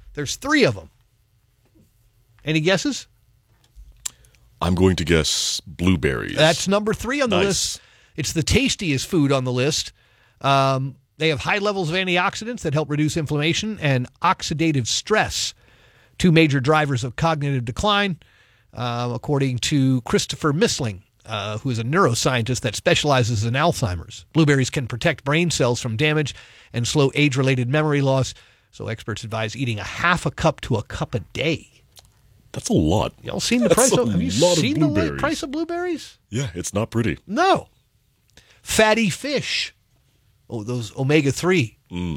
There's 3 of them. Any guesses? I'm going to guess blueberries. That's number 3 on the list. It's the tastiest food on the list. They have high levels of antioxidants that help reduce inflammation and oxidative stress, 2 major drivers of cognitive decline, according to Christopher Missling, who is a neuroscientist that specializes in Alzheimer's. Blueberries can protect brain cells from damage and slow age-related memory loss, so experts advise eating a half a cup to a cup a day. That's a lot. Y'all seen the price? Have you seen the price of blueberries? Yeah, it's not pretty. No. Fatty fish. Oh, those omega-3.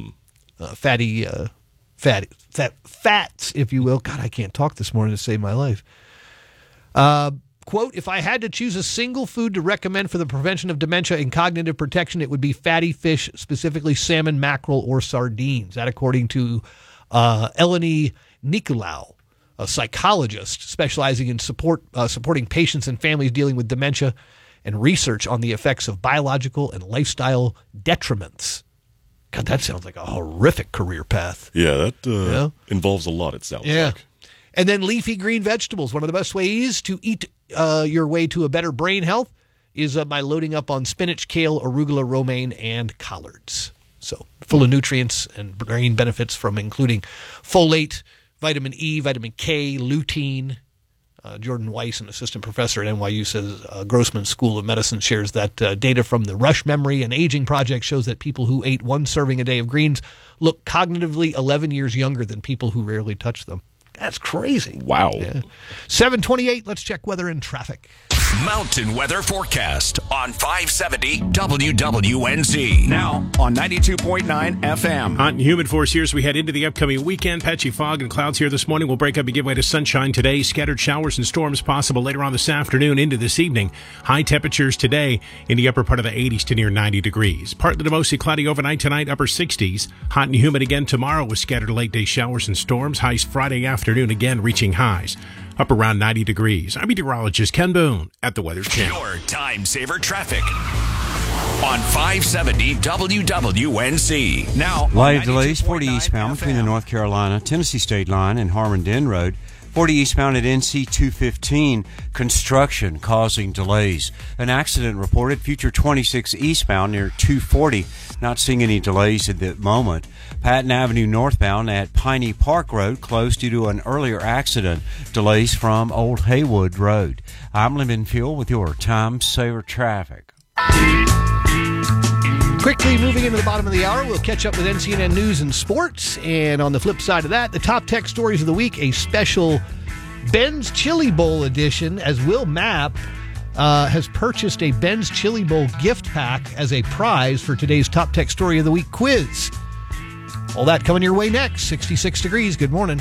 Fats, if you will. God, I can't talk this morning to save my life. Quote, if I had to choose a single food to recommend for the prevention of dementia and cognitive protection, it would be fatty fish, specifically salmon, mackerel, or sardines. That according to Eleni Nicolau, a psychologist specializing in supporting patients and families dealing with dementia and research on the effects of biological and lifestyle detriments. God, that sounds like a horrific career path. Yeah, that involves a lot, it sounds like. And then leafy green vegetables. One of the best ways to eat your way to a better brain health is by loading up on spinach, kale, arugula, romaine, and collards. So full of nutrients and brain benefits from including folate, vitamin E, vitamin K, lutein. Jordan Weiss, an assistant professor at NYU, says Grossman School of Medicine shares that data from the Rush Memory and Aging Project shows that people who ate 1 serving a day of greens look cognitively 11 years younger than people who rarely touch them. That's crazy. Wow. Yeah. 7:28, let's check weather and traffic. Mountain Weather Forecast on 570 WWNZ. Now on 92.9 FM. Hot and humid for us here as we head into the upcoming weekend. Patchy fog and clouds here this morning will break up and give way to sunshine today. Scattered showers and storms possible later on this afternoon into this evening. High temperatures today in the upper part of the 80s to near 90 degrees. Partly to mostly cloudy overnight tonight, upper 60s. Hot and humid again tomorrow with scattered late day showers and storms. Highs Friday afternoon again reaching highs up around 90 degrees. I'm meteorologist Ken Boone at the Weather Channel. Your time saver traffic on 570 WWNZ. Now, light delays 40 eastbound between the North Carolina-Tennessee state line and Harmon-Den Road. 40 eastbound at NC 215, construction causing delays. An accident reported, future 26 eastbound near 240. Not seeing any delays at the moment. Patton Avenue northbound at Piney Park Road closed due to an earlier accident. Delays from Old Haywood Road. I'm Lyndon Fuel with your Time Saver Traffic. Quickly moving into the bottom of the hour, we'll catch up with NCNN News and Sports. And on the flip side of that, the top tech stories of the week, a special Ben's Chili Bowl edition, as Will Mapp has purchased a Ben's Chili Bowl gift pack as a prize for today's top tech story of the week quiz. All that coming your way next. 66 degrees. Good morning.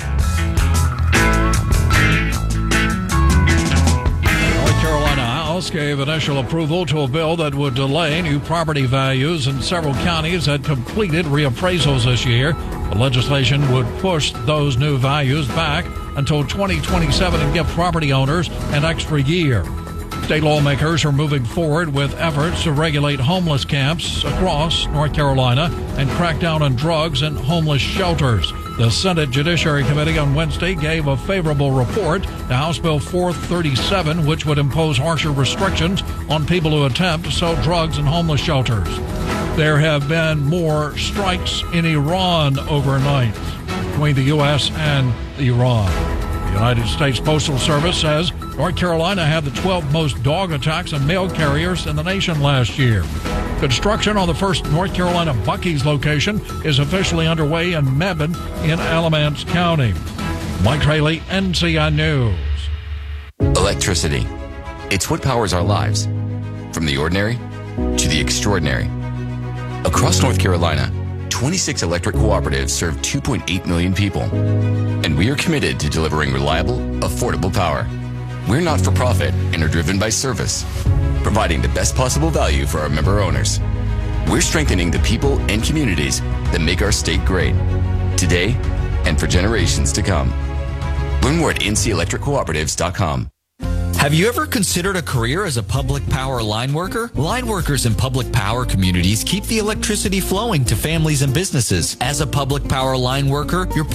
Gave initial approval to a bill that would delay new property values in several counties that completed reappraisals this year. The legislation would push those new values back until 2027 and give property owners an extra year. State lawmakers are moving forward with efforts to regulate homeless camps across North Carolina and crack down on drugs and homeless shelters. The Senate Judiciary Committee on Wednesday gave a favorable report to House Bill 437, which would impose harsher restrictions on people who attempt to sell drugs in homeless shelters. There have been more strikes in Iran overnight between the U.S. and Iran. The United States Postal Service says North Carolina had the 12th most dog attacks on mail carriers in the nation last year. Construction on the first North Carolina Buc-ee's location is officially underway in Mebane in Alamance County. Mike Haley, NCN News. Electricity. It's what powers our lives, from the ordinary to the extraordinary. Across North Carolina, 26 electric cooperatives serve 2.8 million people, and we are committed to delivering reliable, affordable power. We're not for profit and are driven by service, providing the best possible value for our member owners. We're strengthening the people and communities that make our state great, today and for generations to come. Learn more at ncelectriccooperatives.com. Have you ever considered a career as a public power line worker? Line workers in public power communities keep the electricity flowing to families and businesses. As a public power line worker, you're